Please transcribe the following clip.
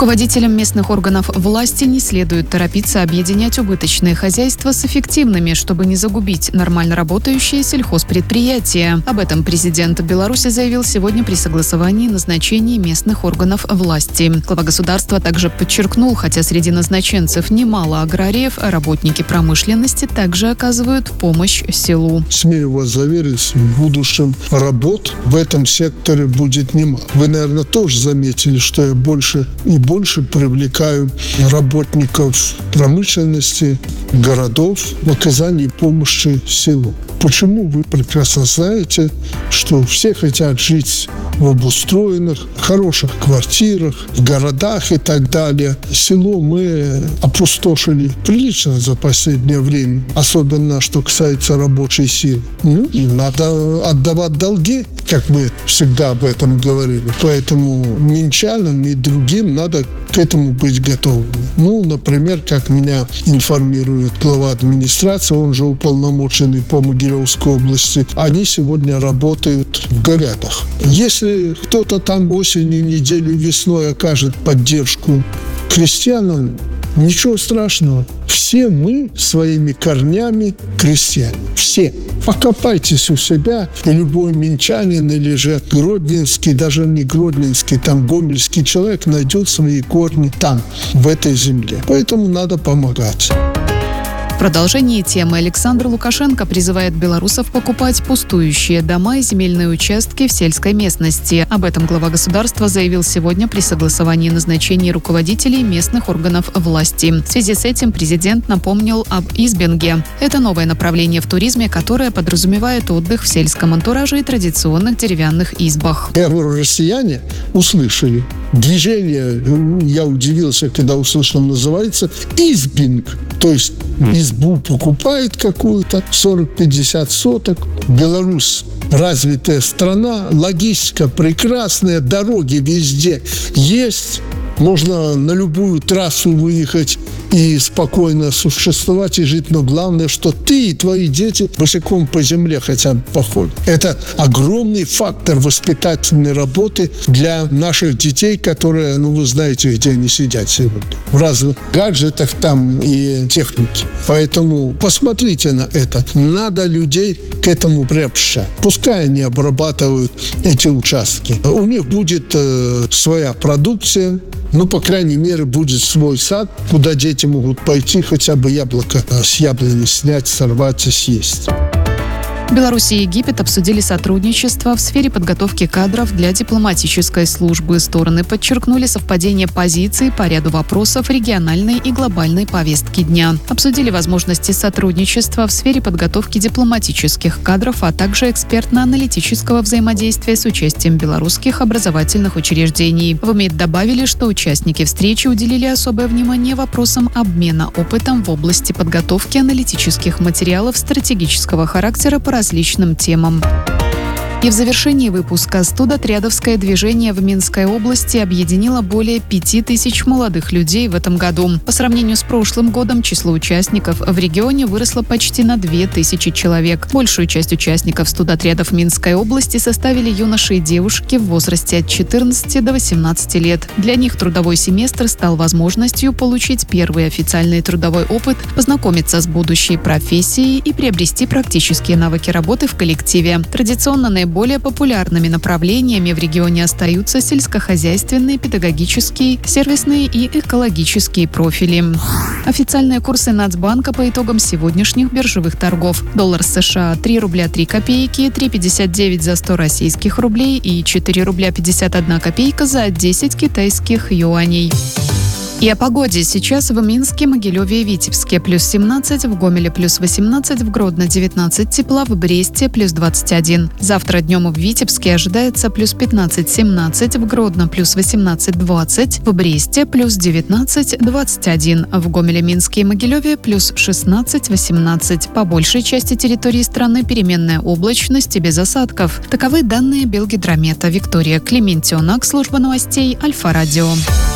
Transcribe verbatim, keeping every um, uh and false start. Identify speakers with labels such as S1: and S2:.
S1: Руководителям местных органов власти не следует торопиться объединять убыточные хозяйства с эффективными, чтобы не загубить нормально работающие сельхозпредприятия. Об этом президент Беларуси заявил сегодня при согласовании назначений местных органов власти. Глава государства также подчеркнул, хотя среди назначенцев немало аграриев, работники промышленности также оказывают помощь селу.
S2: Смею вас заверить, в будущем работ в этом секторе будет немало. Вы, наверное, тоже заметили, что я больше и больше привлекаю работников промышленности, городов в оказании помощи селу. Почему? Вы прекрасно знаете, что все хотят жить в обустроенных, хороших квартирах, в городах и так далее. Село мы опустошили прилично за последнее время, особенно что касается рабочей силы. Ну, надо отдавать долги, как мы всегда об этом говорили. Поэтому минчанам и другим надо к этому быть готовым. Ну, например, как меня информирует глава администрации, он же уполномоченный по Могилевской области, они сегодня работают в городах. Если кто-то там осенью, неделю, весной окажет поддержку крестьянам, ничего страшного. Все мы своими корнями крестьяне. Все. Покопайтесь у себя, и любой минчанин или же гродненский, даже не гродненский, там гомельский человек найдет свои корни там, в этой земле. Поэтому надо помогать.
S1: В продолжении темы Александр Лукашенко призывает белорусов покупать пустующие дома и земельные участки в сельской местности. Об этом глава государства заявил сегодня при согласовании назначений руководителей местных органов власти. В связи с этим президент напомнил об избинге. Это новое направление в туризме, которое подразумевает отдых в сельском антураже и традиционных деревянных избах.
S2: Я говорю, россияне услышали движение, я удивился, когда услышал, называется избинг, то есть избу покупает какую-то, сорок-пятьдесят соток. Беларусь развитая страна, логистика прекрасная, дороги везде есть. Можно на любую трассу выехать и спокойно существовать и жить. Но главное, что ты и твои дети босиком по земле хотя бы походят. Это огромный фактор воспитательной работы для наших детей, которые, ну, вы знаете, где они сидят сегодня. В разных гаджетах там и технике. Поэтому посмотрите на это. Надо людей к этому приобщать. Пускай они обрабатывают эти участки. У них будет э, своя продукция. Ну, по крайней мере, будет свой сад, куда дети могут пойти хотя бы яблоко с яблони снять, сорвать и съесть.
S1: Беларусь и Египет обсудили сотрудничество в сфере подготовки кадров для дипломатической службы. Стороны подчеркнули совпадение позиций по ряду вопросов региональной и глобальной повестки дня. Обсудили возможности сотрудничества в сфере подготовки дипломатических кадров, а также экспертно-аналитического взаимодействия с участием белорусских образовательных учреждений. В МИД добавили, что участники встречи уделили особое внимание вопросам обмена опытом в области подготовки аналитических материалов стратегического характера по различным темам. И в завершении выпуска студотрядовское движение в Минской области объединило более пяти тысяч молодых людей в этом году. По сравнению с прошлым годом число участников в регионе выросло почти на две тысячи человек. Большую часть участников студотрядов Минской области составили юноши и девушки в возрасте от четырнадцати до восемнадцати лет. Для них трудовой семестр стал возможностью получить первый официальный трудовой опыт, познакомиться с будущей профессией и приобрести практические навыки работы в коллективе. Традиционно наиболее Более популярными направлениями в регионе остаются сельскохозяйственные, педагогические, сервисные и экологические профили. Официальные курсы Нацбанка по итогам сегодняшних биржевых торгов. Доллар США три рубля три копейки, три пятьдесят девять за сто российских рублей и четыре рубля пятьдесят одна копейка за десять китайских юаней. И о погоде. Сейчас в Минске, Могилеве и Витебске плюс семнадцать, в Гомеле плюс восемнадцать, в Гродно девятнадцать тепла, в Бресте плюс двадцать один. Завтра днем в Витебске ожидается плюс пятнадцать-семнадцать, в Гродно плюс восемнадцать-двадцать, в Бресте плюс девятнадцать-двадцать один, в Гомеле, Минске и Могилеве плюс шестнадцать-восемнадцать. По большей части территории страны переменная облачность и без осадков. Таковы данные Белгидромета. Виктория Клементьонок, служба новостей Альфа-Радио.